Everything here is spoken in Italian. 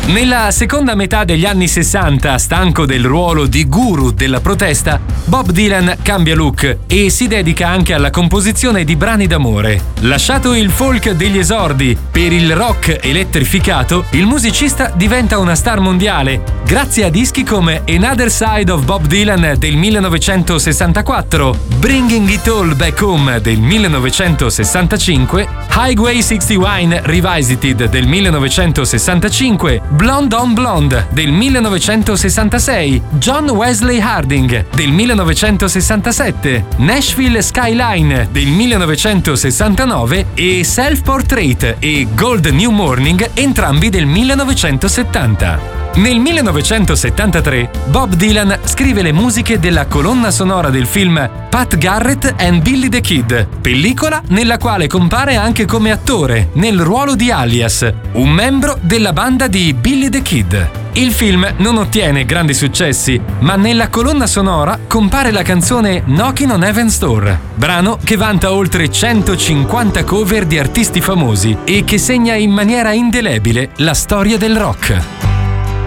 Nella seconda metà degli anni 60, stanco del ruolo di guru della protesta, Bob Dylan cambia look e si dedica anche alla composizione di brani d'amore. Lasciato il folk degli esordi per il rock elettrificato, il musicista diventa una star mondiale grazie a dischi come Another Side of Bob Dylan del 1964, Bringing It All Back Home del 1965, Highway 61 Revisited del 1965, Blonde on Blonde del 1966, John Wesley Harding del 1967, Nashville Skyline del 1969 e Self Portrait e Gold New Morning, entrambi del 1970. Nel 1973 Bob Dylan scrive le musiche della colonna sonora del film Pat Garrett and Billy the Kid, pellicola nella quale compare anche come attore nel ruolo di Alias, un membro della banda di Billy the Kid. Il film non ottiene grandi successi, ma nella colonna sonora compare la canzone Knockin' on Heaven's Door, brano che vanta oltre 150 cover di artisti famosi e che segna in maniera indelebile la storia del rock.